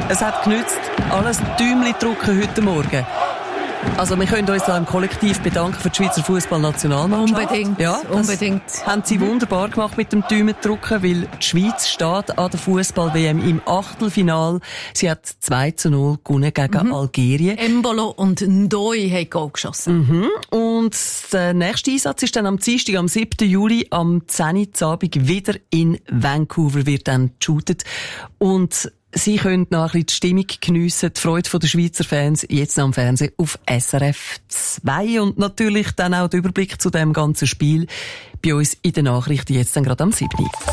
Es hat genützt, alles Däumchen drücken heute Morgen. Also wir können uns da im Kollektiv bedanken für die Schweizer Fußballnationalmannschaft. Unbedingt, ja, unbedingt. Haben sie wunderbar gemacht mit dem Däumendrücken, weil die Schweiz steht an der Fußball-WM im Achtelfinal. Sie hat 2-0 gewonnen gegen Algerien. Embolo und Ndoye haben Goal geschossen. Und der nächste Einsatz ist dann am Dienstag, am 7. Juli, am 10 Uhr Abend wieder in Vancouver wird dann geshootet. Und Sie können noch ein bisschen die Stimmung geniessen, die Freude der Schweizer Fans, jetzt am Fernsehen auf SRF 2 und natürlich dann auch den Überblick zu dem ganzen Spiel bei uns in den Nachrichten, jetzt dann gerade am 7.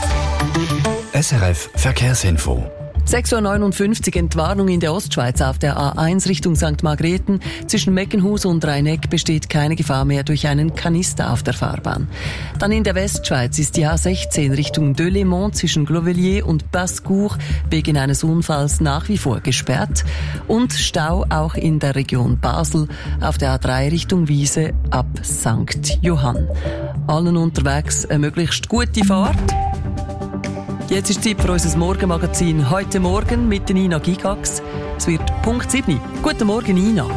SRF Verkehrsinfo. 6.59 Uhr Entwarnung in der Ostschweiz auf der A1 Richtung St. Margrethen. Zwischen Meckenhus und Rheineck besteht keine Gefahr mehr durch einen Kanister auf der Fahrbahn. Dann in der Westschweiz ist die A16 Richtung Delémont zwischen Glovelier und Bascourt wegen eines Unfalls nach wie vor gesperrt. Und Stau auch in der Region Basel auf der A3 Richtung Wiese ab St. Johann. Allen unterwegs eine möglichst gute Fahrt. Jetzt ist Zeit für unser Morgenmagazin. Heute Morgen mit Nina Gigax. Es wird Punkt 7. Guten Morgen, Nina.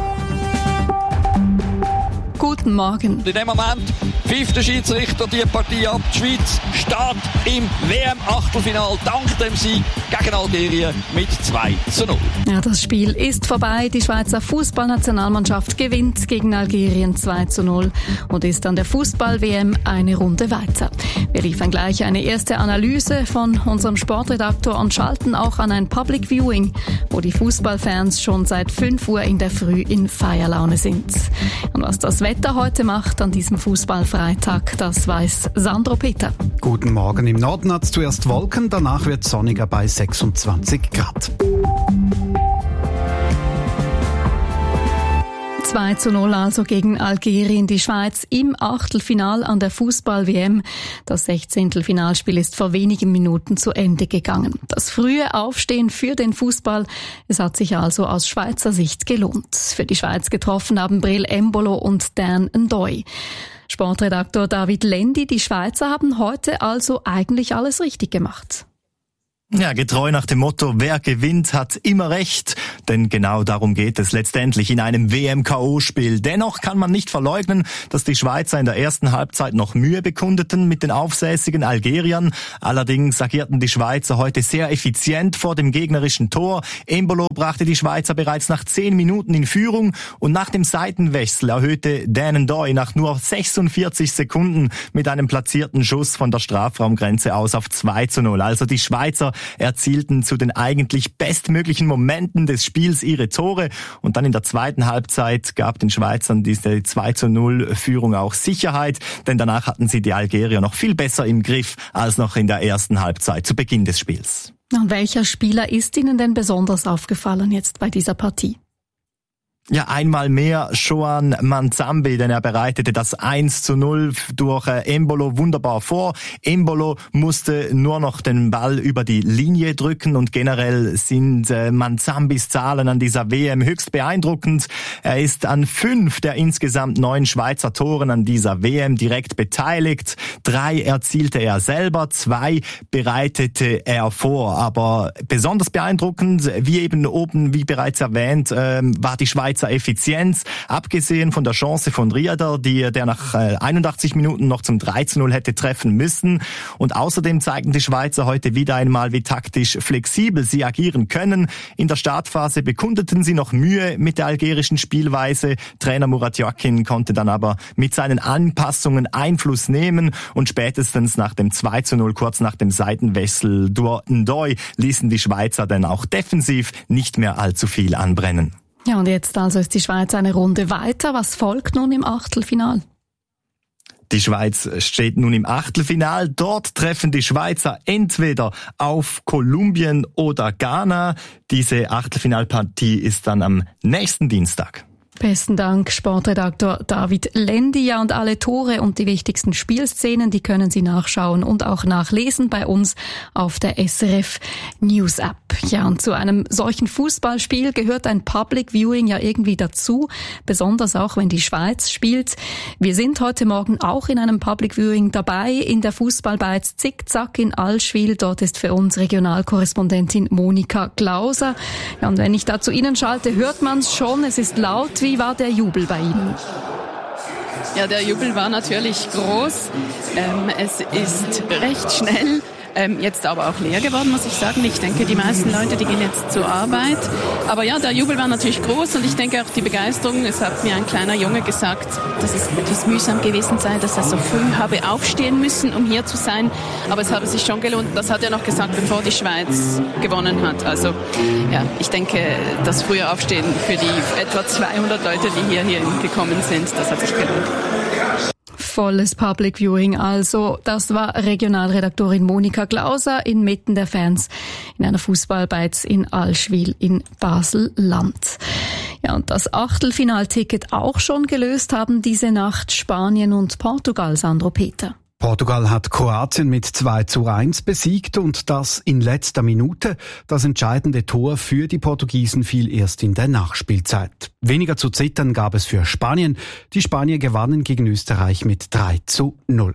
Guten Morgen. In dem Moment pfeift der Schiedsrichter die Partie ab. Die Schweiz steht im WM-Achtelfinal dank dem Sieg gegen Algerien mit 2-0. Ja, das Spiel ist vorbei. Die Schweizer Fußballnationalmannschaft gewinnt gegen Algerien 2-0 und ist an der Fußball-WM eine Runde weiter. Wir liefern gleich eine erste Analyse von unserem Sportredaktor und schalten auch an ein Public Viewing, wo die Fußballfans schon seit 5 Uhr in der Früh in Feierlaune sind. Und was das Wetter heute macht an diesem Fußballfreitag, das weiß Sandro Peter. Guten Morgen. Im Norden hat es zuerst Wolken, danach wird es sonniger bei 26 Grad. 2-0 also gegen Algerien, die Schweiz im Achtelfinal an der Fußball-WM. Das 16. Finalspiel ist vor wenigen Minuten zu Ende gegangen. Das frühe Aufstehen für den Fußball, es hat sich also aus Schweizer Sicht gelohnt. Für die Schweiz getroffen haben Breel Embolo und Dan Ndoye. Sportredaktor David Lendi, die Schweizer haben heute also eigentlich alles richtig gemacht. Ja, getreu nach dem Motto, wer gewinnt, hat immer recht. Denn genau darum geht es letztendlich in einem WM-KO-Spiel. Dennoch kann man nicht verleugnen, dass die Schweizer in der ersten Halbzeit noch Mühe bekundeten mit den aufsässigen Algeriern. Allerdings agierten die Schweizer heute sehr effizient vor dem gegnerischen Tor. Embolo brachte die Schweizer bereits nach 10 Minuten in Führung und nach dem Seitenwechsel erhöhte Dan Ndoye nach nur 46 Sekunden mit einem platzierten Schuss von der Strafraumgrenze aus auf 2-0. Also die Schweizer erzielten zu den eigentlich bestmöglichen Momenten des Spiels ihre Tore und dann in der zweiten Halbzeit gab den Schweizern diese 2-0 Führung auch Sicherheit, denn danach hatten sie die Algerier noch viel besser im Griff als noch in der ersten Halbzeit zu Beginn des Spiels. Und welcher Spieler ist Ihnen denn besonders aufgefallen jetzt bei dieser Partie? Ja, einmal mehr Shoan Manzambi, denn er bereitete das 1-0 durch Embolo wunderbar vor. Embolo musste nur noch den Ball über die Linie drücken und generell sind Manzambis Zahlen an dieser WM höchst beeindruckend. Er ist an 5 der insgesamt 9 Schweizer Toren an dieser WM direkt beteiligt. 3 erzielte er selber, 2 bereitete er vor. Aber besonders beeindruckend, wie eben oben, wie bereits erwähnt, war die Schweizer Effizienz, abgesehen von der Chance von Rieder, der nach 81 Minuten noch zum 3-0 hätte treffen müssen. Und außerdem zeigten die Schweizer heute wieder einmal, wie taktisch flexibel sie agieren können. In der Startphase bekundeten sie noch Mühe mit der algerischen Spielweise. Trainer Murat Yakin konnte dann aber mit seinen Anpassungen Einfluss nehmen und spätestens nach dem 2-0, kurz nach dem Seitenwechsel durch Ndoye, ließen die Schweizer dann auch defensiv nicht mehr allzu viel anbrennen. Ja, und jetzt also ist die Schweiz eine Runde weiter. Was folgt nun im Achtelfinal? Die Schweiz steht nun im Achtelfinal. Dort treffen die Schweizer entweder auf Kolumbien oder Ghana. Diese Achtelfinalpartie ist dann am nächsten Dienstag. Besten Dank, Sportredaktor David Lendi. Ja, und alle Tore und die wichtigsten Spielszenen, die können Sie nachschauen und auch nachlesen bei uns auf der SRF News App. Ja, und zu einem solchen Fußballspiel gehört ein Public Viewing ja irgendwie dazu, besonders auch wenn die Schweiz spielt. Wir sind heute Morgen auch in einem Public Viewing dabei, in der Fußballbeiz Zickzack in Allschwil. Dort ist für uns Regionalkorrespondentin Monika Glauser. Ja, und wenn ich da zu Ihnen schalte, hört man es schon, es ist laut. Wie war der Jubel bei Ihnen? Ja, der Jubel war natürlich groß. Es ist recht schnell. Jetzt aber auch leer geworden, muss ich sagen. Ich denke, die meisten Leute, die gehen jetzt zur Arbeit. Aber ja, der Jubel war natürlich groß und ich denke auch die Begeisterung. Es hat mir ein kleiner Junge gesagt, dass es etwas mühsam gewesen sei, dass er so früh habe aufstehen müssen, um hier zu sein. Aber es habe sich schon gelohnt. Das hat er noch gesagt, bevor die Schweiz gewonnen hat. Also ja, ich denke, das frühe Aufstehen für die etwa 200 Leute, die hier gekommen sind, das hat sich gelohnt. Volles Public Viewing also. Das war Regionalredaktorin Monika Glauser inmitten der Fans in einer Fußballbeiz in Allschwil in Basel-Land. Ja, und das Achtelfinalticket auch schon gelöst haben diese Nacht Spanien und Portugal, Sandro Peter. Portugal hat Kroatien mit 2:1 besiegt und das in letzter Minute. Das entscheidende Tor für die Portugiesen fiel erst in der Nachspielzeit. Weniger zu zittern gab es für Spanien. Die Spanier gewannen gegen Österreich mit 3:0.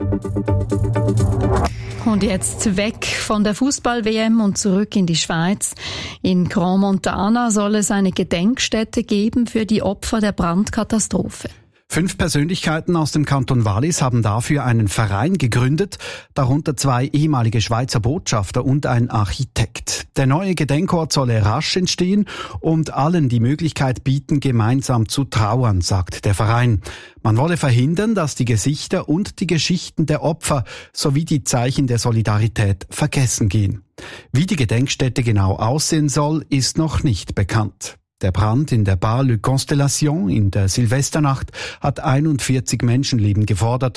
Und jetzt weg von der Fußball-WM und zurück in die Schweiz. In Grand Montana soll es eine Gedenkstätte geben für die Opfer der Brandkatastrophe. 5 Persönlichkeiten aus dem Kanton Wallis haben dafür einen Verein gegründet, darunter 2 ehemalige Schweizer Botschafter und ein Architekt. Der neue Gedenkort solle rasch entstehen und allen die Möglichkeit bieten, gemeinsam zu trauern, sagt der Verein. Man wolle verhindern, dass die Gesichter und die Geschichten der Opfer sowie die Zeichen der Solidarität vergessen gehen. Wie die Gedenkstätte genau aussehen soll, ist noch nicht bekannt. Der Brand in der Bar Le Constellation in der Silvesternacht hat 41 Menschenleben gefordert,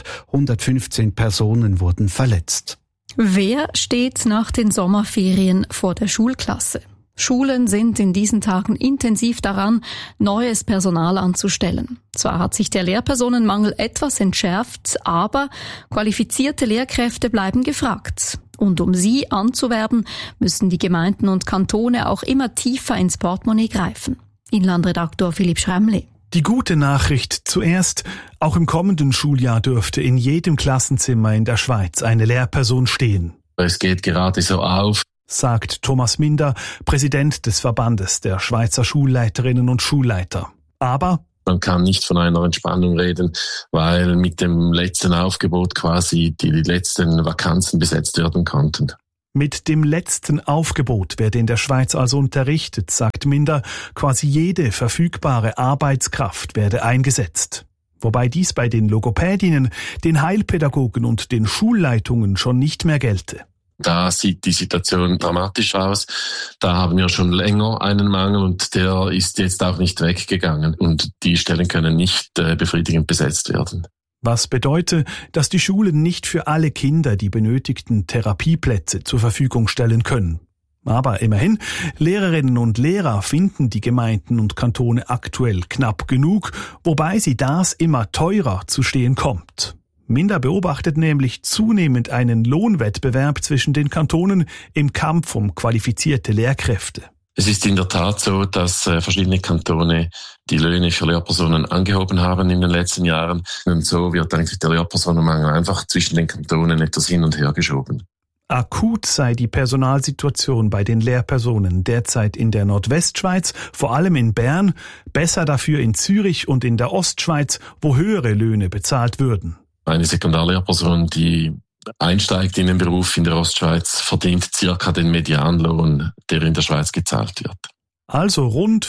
115 Personen wurden verletzt. Wer steht nach den Sommerferien vor der Schulklasse? Schulen sind in diesen Tagen intensiv daran, neues Personal anzustellen. Zwar hat sich der Lehrpersonenmangel etwas entschärft, aber qualifizierte Lehrkräfte bleiben gefragt. Und um sie anzuwerben, müssen die Gemeinden und Kantone auch immer tiefer ins Portemonnaie greifen. Inlandredaktor Philipp Schremli. Die gute Nachricht zuerst. Auch im kommenden Schuljahr dürfte in jedem Klassenzimmer in der Schweiz eine Lehrperson stehen. Es geht gerade so auf, sagt Thomas Minder, Präsident des Verbandes der Schweizer Schulleiterinnen und Schulleiter. Aber man kann nicht von einer Entspannung reden, weil mit dem letzten Aufgebot quasi die letzten Vakanzen besetzt werden konnten. Mit dem letzten Aufgebot werde in der Schweiz also unterrichtet, sagt Minder, quasi jede verfügbare Arbeitskraft werde eingesetzt. Wobei dies bei den Logopädinnen, den Heilpädagogen und den Schulleitungen schon nicht mehr gelte. Da sieht die Situation dramatisch aus. Da haben wir schon länger einen Mangel und der ist jetzt auch nicht weggegangen. Und die Stellen können nicht befriedigend besetzt werden. Was bedeutet, dass die Schulen nicht für alle Kinder die benötigten Therapieplätze zur Verfügung stellen können. Aber immerhin, Lehrerinnen und Lehrer finden die Gemeinden und Kantone aktuell knapp genug, wobei sie das immer teurer zu stehen kommt. Minder beobachtet nämlich zunehmend einen Lohnwettbewerb zwischen den Kantonen im Kampf um qualifizierte Lehrkräfte. Es ist in der Tat so, dass verschiedene Kantone die Löhne für Lehrpersonen angehoben haben in den letzten Jahren. Und so wird eigentlich der Lehrpersonenmangel einfach zwischen den Kantonen etwas hin und her geschoben. Akut sei die Personalsituation bei den Lehrpersonen derzeit in der Nordwestschweiz, vor allem in Bern, besser dafür in Zürich und in der Ostschweiz, wo höhere Löhne bezahlt würden. Eine Sekundarlehrperson, die einsteigt in den Beruf in der Ostschweiz, verdient circa den Medianlohn, der in der Schweiz gezahlt wird. Also rund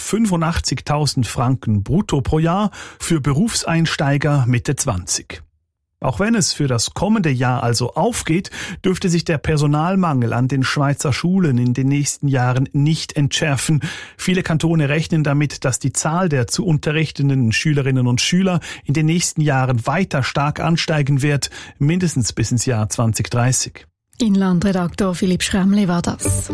85.000 Franken brutto pro Jahr für Berufseinsteiger Mitte 20. Auch wenn es für das kommende Jahr also aufgeht, dürfte sich der Personalmangel an den Schweizer Schulen in den nächsten Jahren nicht entschärfen. Viele Kantone rechnen damit, dass die Zahl der zu unterrichtenden Schülerinnen und Schüler in den nächsten Jahren weiter stark ansteigen wird, mindestens bis ins Jahr 2030. Inlandredaktor Philipp Schremli war das.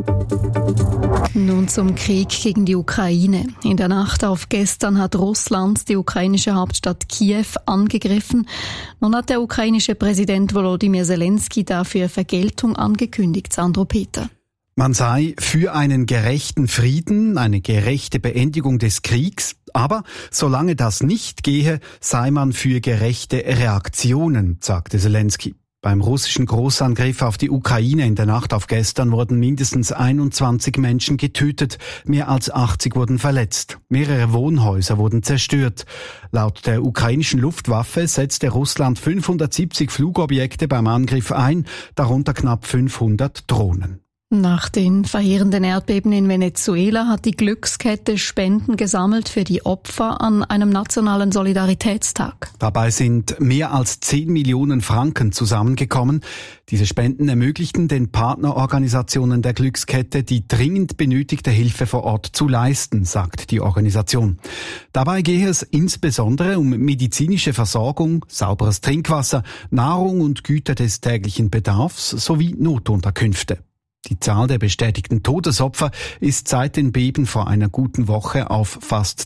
Nun zum Krieg gegen die Ukraine. In der Nacht auf gestern hat Russland die ukrainische Hauptstadt Kiew angegriffen. Nun hat der ukrainische Präsident Volodymyr Zelensky dafür Vergeltung angekündigt. Sandro Peter. Man sei für einen gerechten Frieden, eine gerechte Beendigung des Kriegs, aber solange das nicht gehe, sei man für gerechte Reaktionen, sagte Zelensky. Beim russischen Großangriff auf die Ukraine in der Nacht auf gestern wurden mindestens 21 Menschen getötet, mehr als 80 wurden verletzt. Mehrere Wohnhäuser wurden zerstört. Laut der ukrainischen Luftwaffe setzte Russland 570 Flugobjekte beim Angriff ein, darunter knapp 500 Drohnen. Nach den verheerenden Erdbeben in Venezuela hat die Glückskette Spenden gesammelt für die Opfer an einem nationalen Solidaritätstag. Dabei sind mehr als 10 Millionen Franken zusammengekommen. Diese Spenden ermöglichten den Partnerorganisationen der Glückskette, die dringend benötigte Hilfe vor Ort zu leisten, sagt die Organisation. Dabei gehe es insbesondere um medizinische Versorgung, sauberes Trinkwasser, Nahrung und Güter des täglichen Bedarfs sowie Notunterkünfte. Die Zahl der bestätigten Todesopfer ist seit den Beben vor einer guten Woche auf fast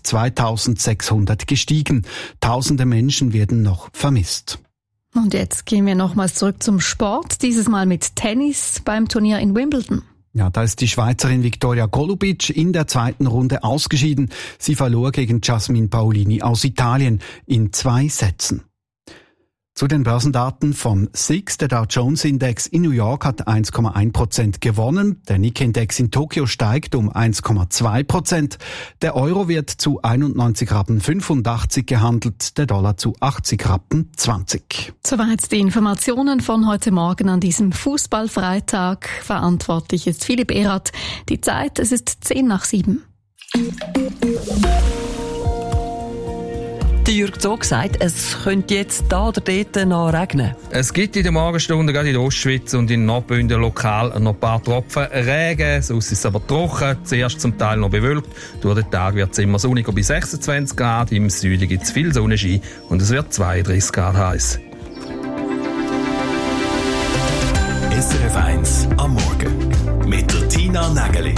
2600 gestiegen. Tausende Menschen werden noch vermisst. Und jetzt gehen wir nochmals zurück zum Sport, dieses Mal mit Tennis beim Turnier in Wimbledon. Ja, da ist die Schweizerin Viktoria Golubic in der zweiten Runde ausgeschieden. Sie verlor gegen Jasmine Paolini aus Italien in 2 Sätzen. Zu den Börsendaten vom SIX, der Dow Jones Index in New York hat 1,1% gewonnen, der Nikkei-Index in Tokio steigt um 1,2%, der Euro wird zu 91,85 Rappen gehandelt, der Dollar zu 80,20 Rappen. Soweit die Informationen von heute Morgen an diesem Fußballfreitag. Verantwortlich ist Philipp Erath. Die Zeit, es ist 6:10. Jürg Zog sagt, es könnte jetzt da oder dort noch regnen. Es gibt in den Morgenstunden gerade in der Ostschweiz und in Nordbünden lokal noch ein paar Tropfen Regen. Sonst ist es aber trocken, zuerst zum Teil noch bewölkt. Durch den Tag wird es immer sonniger bei 26 Grad. Im Süden gibt es viel Sonnenschein und es wird 32 Grad heiß. SRF 1 am Morgen mit der Tina Nägeli.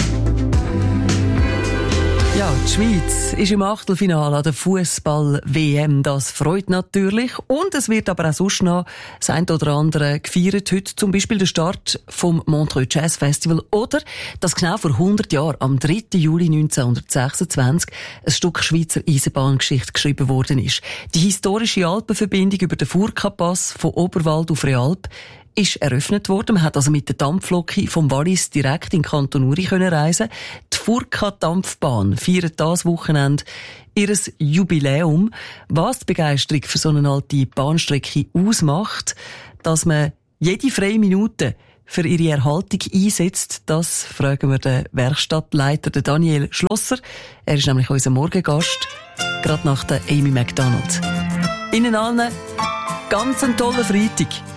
Ja, die Schweiz ist im Achtelfinale an der Fußball-WM. Das freut natürlich. Und es wird aber auch sonst noch das ein oder andere gefeiert. Heute zum Beispiel der Start vom Montreux Jazz Festival. Oder, dass genau vor 100 Jahren, am 3. Juli 1926, ein Stück Schweizer Eisenbahngeschichte geschrieben worden ist. Die historische Alpenverbindung über den Furka-Pass von Oberwald auf Realp ist eröffnet worden. Man hat also mit der Dampflok vom Wallis direkt in Kanton Uri reisen. Die Furka-Dampfbahn feiert das Wochenende ihr Jubiläum. Was die Begeisterung für so eine alte Bahnstrecke ausmacht, dass man jede freie Minute für ihre Erhaltung einsetzt, das fragen wir den Werkstattleiter, den Daniel Schlosser. Er ist nämlich unser Morgengast, gerade nach der Amy McDonald. Ihnen allen ganz einen tollen Freitag.